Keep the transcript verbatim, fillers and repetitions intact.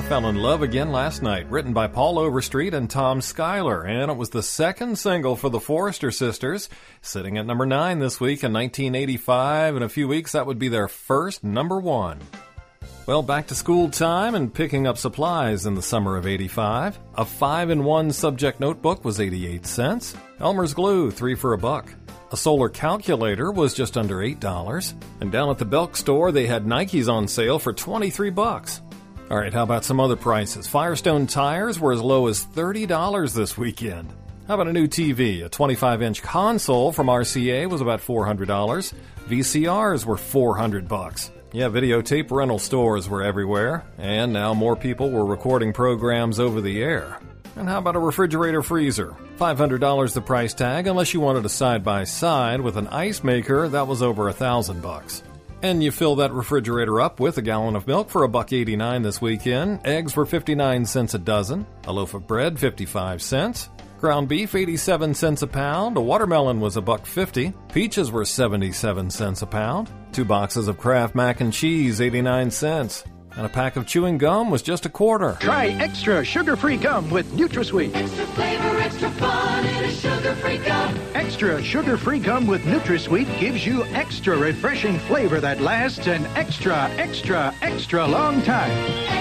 fell in love again last night, written by Paul Overstreet and Tom Schuyler, and it was the second single for the Forrester Sisters, sitting at number nine this week in nineteen eighty-five. In a few weeks, that would be their first number one. Well, back to school time and picking up supplies in the summer of eighty-five. A five in one subject notebook was eighty-eight cents. Elmer's glue, three for a buck. A solar calculator was just under eight dollars. And down at the Belk store, they had Nikes on sale for twenty-three bucks. All right, how about some other prices? Firestone tires were as low as thirty dollars this weekend. How about a new T V? A twenty-five inch console from R C A was about four hundred dollars. V C Rs were four hundred bucks. Yeah, videotape rental stores were everywhere, and now more people were recording programs over the air. And how about a refrigerator freezer? five hundred dollars the price tag, unless you wanted a side-by-side with an ice maker that was over a thousand bucks. And you fill that refrigerator up with a gallon of milk for a buck eighty-nine this weekend. Eggs were fifty-nine cents a dozen. A loaf of bread, fifty-five cents. Ground beef, eighty-seven cents a pound. A watermelon was a buck fifty. Peaches were seventy-seven cents a pound. Two boxes of Kraft mac and cheese, eighty-nine cents. And a pack of chewing gum was just a quarter. Try extra sugar-free gum with NutraSweet. Extra flavor, extra fun in a sugar-free gum. Extra sugar-free gum with NutraSweet gives you extra refreshing flavor that lasts an extra, extra, extra long time.